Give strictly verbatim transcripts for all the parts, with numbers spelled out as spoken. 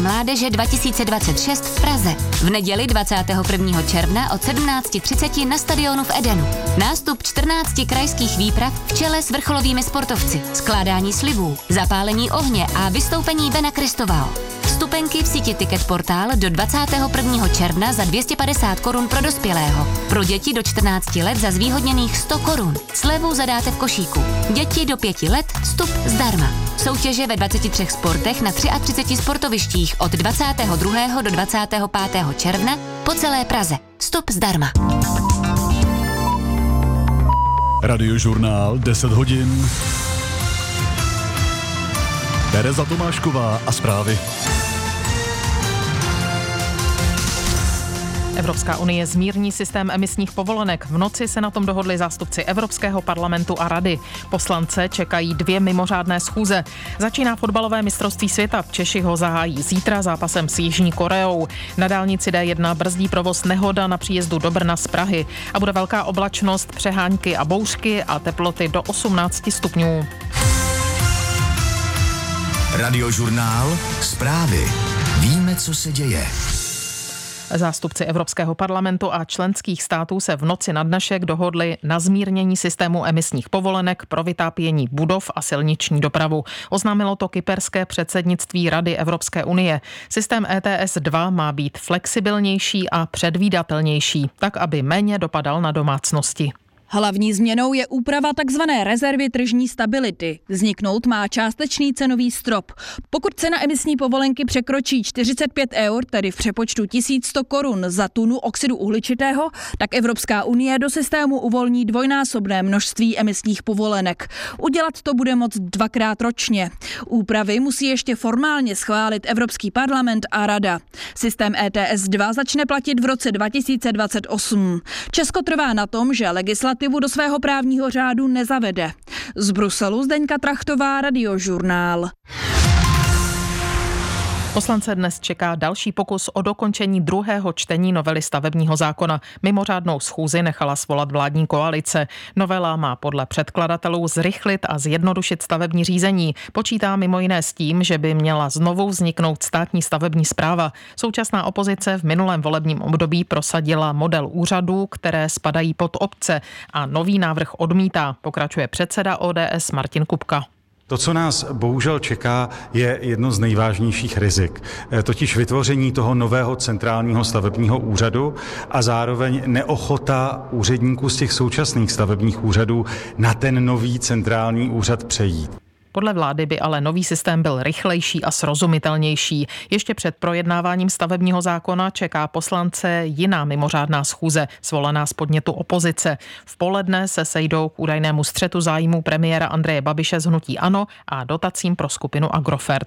mládeže dva tisíce dvacet šest v Praze. V neděli dvacátého prvního června od sedmnáct třicet na stadionu v Edenu. Nástup čtrnácti krajských výprav v čele s vrcholovými sportovci, skládání slibů, zapálení ohně a vystoupení Bena Kristovao. Vstupenky v síti Ticket Portál do dvacátého prvního června za dvě stě padesát korun pro dospělého. Pro děti do čtrnácti let za zvýhodněných sto korun. Slevu zadáte v košíku. Děti do pěti let vstup zdarma. Soutěže ve dvaceti třech sportech na třiceti třech sportovištích od dvacátého druhého do dvacátého pátého června po celé Praze. Vstup zdarma. Radiožurnál deset hodin. Tereza Tomášková a zprávy. Evropská unie zmírní systém emisních povolenek. V noci se na tom dohodli zástupci Evropského parlamentu a Rady. Poslance čekají dvě mimořádné schůze. Začíná fotbalové mistrovství světa. Češi ho zahájí zítra zápasem s Jižní Koreou. Na dálnici D jedna brzdí provoz nehoda na příjezdu do Brna z Prahy. A bude velká oblačnost, přehánky a bouřky a teploty do osmnácti stupňů. Radiožurnál zprávy. Víme, co se děje. Zástupci Evropského parlamentu a členských států se v noci na dnešek dohodli na zmírnění systému emisních povolenek pro vytápění budov a silniční dopravu. Oznámilo to kyperské předsednictví Rady Evropské unie. Systém E T S dva má být flexibilnější a předvídatelnější, tak aby méně dopadal na domácnosti. Hlavní změnou je úprava tzv. Rezervy tržní stability. Vzniknout má částečný cenový strop. Pokud cena emisní povolenky překročí čtyřicet pět eur, tedy v přepočtu tisíc sto korun za tunu oxidu uhličitého, tak Evropská unie do systému uvolní dvojnásobné množství emisních povolenek. Udělat to bude moct dvakrát ročně. Úpravy musí ještě formálně schválit Evropský parlament a Rada. Systém E T S dva začne platit v roce dva tisíce dvacet osm. Česko trvá na tom, že legislativa do svého právního řádu nezavede. Z Bruselu Zdeňka Trachtová, Radiožurnál. Poslance dnes čeká další pokus o dokončení druhého čtení novely stavebního zákona. Mimořádnou schůzi nechala svolat vládní koalice. Novela má podle předkladatelů zrychlit a zjednodušit stavební řízení. Počítá mimo jiné s tím, že by měla znovu vzniknout státní stavební správa. Současná opozice v minulém volebním období prosadila model úřadů, které spadají pod obce, a nový návrh odmítá, pokračuje předseda O D S Martin Kupka. To, co nás bohužel čeká, je jedno z nejvážnějších rizik. Totiž vytvoření toho nového centrálního stavebního úřadu a zároveň neochota úředníků z těch současných stavebních úřadů na ten nový centrální úřad přejít. Podle vlády by ale nový systém byl rychlejší a srozumitelnější. Ještě před projednáváním stavebního zákona čeká poslance jiná mimořádná schůze, svolaná z podnětu opozice. V poledne se sejdou k údajnému střetu zájmů premiéra Andreje Babiše z hnutí ANO a dotacím pro skupinu Agrofert.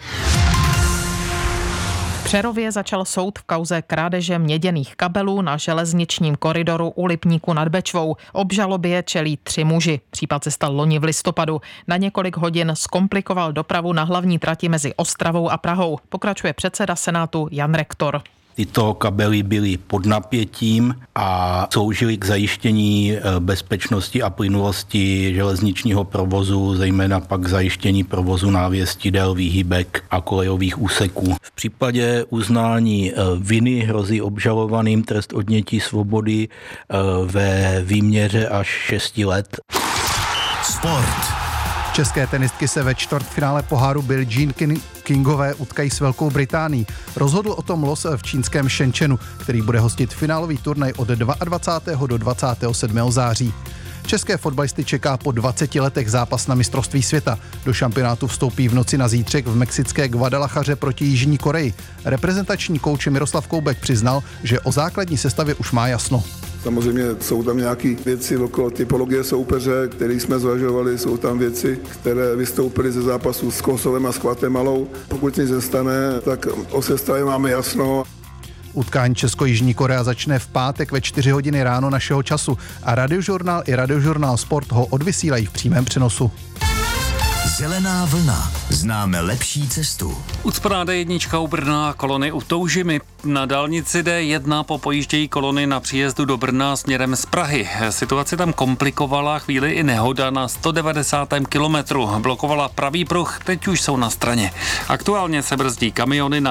V Přerově začal soud v kauze krádeže měděných kabelů na železničním koridoru u Lipníku nad Bečvou. Obžalobě čelí tři muži. Případ se stal loni v listopadu. Na několik hodin zkomplikoval dopravu na hlavní trati mezi Ostravou a Prahou. Pokračuje předseda Senátu Jan Rektor. Tyto kabely byly pod napětím a sloužily k zajištění bezpečnosti a plynulosti železničního provozu, zejména pak k zajištění provozu návěstidel, výhybek a kolejových úseků. V případě uznání viny hrozí obžalovaným trest odnětí svobody ve výměře až šesti let. Sport. České tenistky se ve čtvrtfinále poháru Billie Jean Kingové utkají s Velkou Británií. Rozhodl o tom los v čínském Shenzhenu, který bude hostit finálový turnaj od dvacátého druhého do dvacátého sedmého září. České fotbalisty čeká po dvaceti letech zápas na mistrovství světa. Do šampionátu vstoupí v noci na zítřek v mexické Guadalajaře proti Jižní Koreji. Reprezentační kouč Miroslav Koubek přiznal, že o základní sestavě už má jasno. Samozřejmě jsou tam nějaké věci okolo typologie soupeře, které jsme zvažovali, jsou tam věci, které vystoupily ze zápasu s Kosovem a s Guatemalou. Pokud nic nestane, tak o sestavě máme jasno. Utkání Česko-Jižní Korea začne v pátek ve čtyři hodiny ráno našeho času a Radiožurnál i Radiožurnál Sport ho odvysílají v přímém přenosu. Zelená vlna. Známe lepší cestu. Ucpaná D jedna u Brna, kolony u Toužimy. Na dálnici D jedna popojíždějí kolony na příjezdu do Brna směrem z Prahy. Situaci tam komplikovala chvíli i nehoda na sto devadesátém kilometru. Blokovala pravý pruh, teď už jsou na straně. Aktuálně se brzdí kamiony na